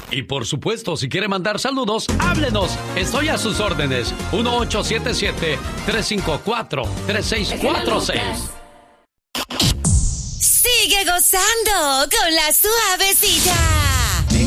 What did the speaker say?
Y por supuesto, si quiere mandar saludos, háblenos. Estoy a sus órdenes. 1877-354-3646. Sigue gozando con la suavecita.